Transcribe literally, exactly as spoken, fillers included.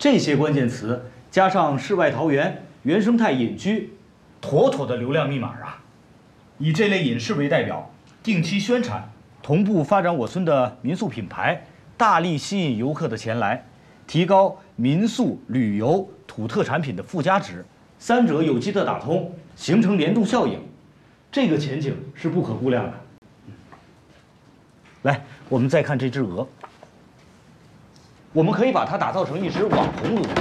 这些关键词加上世外桃源、原生态隐居，妥妥的流量密码啊！以这类隐士为代表，定期宣传，同步发展我村的民宿品牌，大力吸引游客的前来，提高民宿旅游土特产品的附加值，三者有机的打通，形成联动效应，这个前景是不可估量的。来，我们再看这只鹅，我们可以把它打造成一只网红鹅。